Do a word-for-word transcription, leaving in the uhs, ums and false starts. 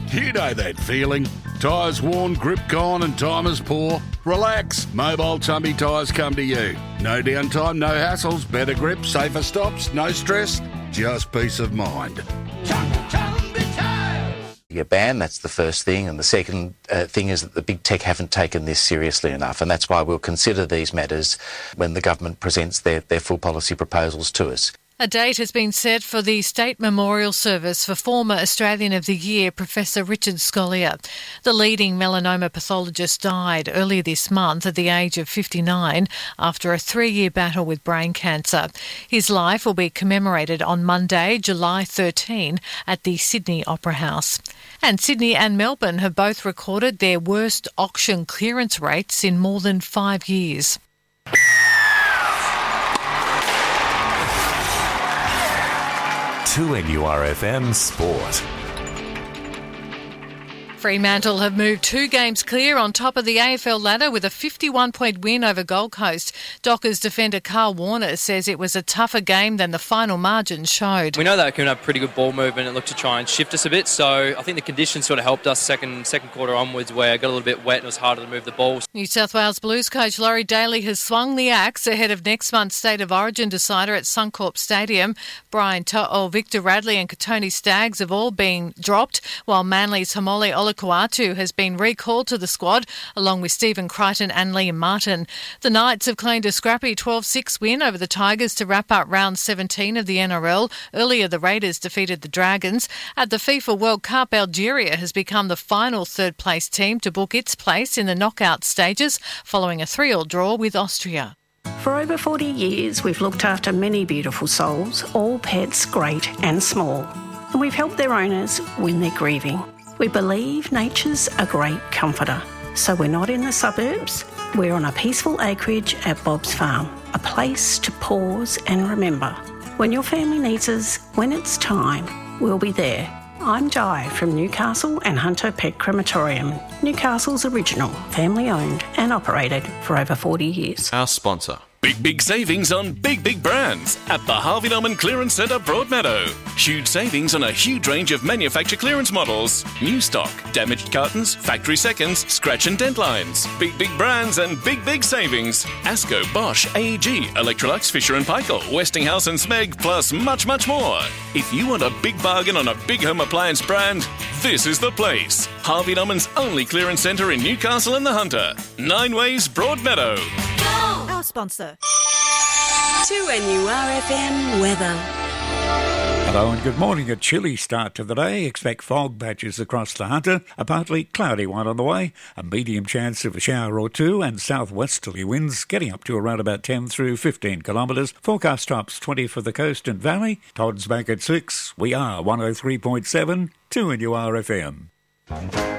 You know that feeling. Tyres worn, grip gone and time is poor? Relax. Mobile Tumby Tyres come to you. No downtime, no hassles, better grip, safer stops, no stress, just peace of mind. A ban, that's the first thing, and the second uh, thing is that the big tech haven't taken this seriously enough, and that's why we'll consider these matters when the government presents their, their full policy proposals to us. A date has been set for the State Memorial Service for former Australian of the Year, Professor Richard Scolyer. The leading melanoma pathologist died earlier this month at the age of fifty-nine after a three-year battle with brain cancer. His life will be commemorated on Monday, July thirteenth, at the Sydney Opera House. And Sydney and Melbourne have both recorded their worst auction clearance rates in more than five years. two N U R F M Sport. Fremantle have moved two games clear on top of the A F L ladder with a fifty-one point win over Gold Coast. Dockers defender Carl Warner says it was a tougher game than the final margin showed. We know that can have pretty good ball movement and look to try and shift us a bit, so I think the conditions sort of helped us second second quarter onwards, where it got a little bit wet and it was harder to move the ball. New South Wales Blues coach Laurie Daly has swung the axe ahead of next month's State of Origin decider at Suncorp Stadium. Brian To'o, Victor Radley and Katoni Staggs have all been dropped, while Manly's Hamole Olakuatu has been recalled to the squad, along with Stephen Crichton and Liam Martin. The Knights have claimed a scrappy twelve six win over the Tigers to wrap up round seventeen of the N R L. Earlier, the Raiders defeated the Dragons. At the FIFA World Cup, Algeria has become the final third-place team to book its place in the knockout stages, following a three-all draw with Austria. For over forty years, we've looked after many beautiful souls, all pets great and small. And we've helped their owners when they're grieving. We believe nature's a great comforter. So we're not in the suburbs, we're on a peaceful acreage at Bob's Farm, a place to pause and remember. When your family needs us, when it's time, we'll be there. I'm Di from Newcastle and Hunter Pet Crematorium, Newcastle's original, family-owned and operated for over forty years. Our sponsor. Big, big savings on big, big brands at the Harvey Norman Clearance Centre, Broadmeadow. Huge savings on a huge range of manufacture clearance models. New stock, damaged cartons, factory seconds, scratch and dent lines. Big, big brands and big, big savings. Asco, Bosch, A E G, Electrolux, Fisher and Paykel, Westinghouse and Smeg, plus much, much more. If you want a big bargain on a big home appliance brand, this is the place. Harvey Norman's only clearance centre in Newcastle and the Hunter. Nine Ways, Broadmeadow. Our sponsor. two N U R F M weather. Hello and good morning. A chilly start to the day. Expect fog patches across the Hunter. A partly cloudy one on the way. A medium chance of a shower or two, and southwesterly winds getting up to around about ten through fifteen kilometres. Forecast tops twenty for the coast and valley. Todd's back at six. We are one oh three point seven, two N U R F M.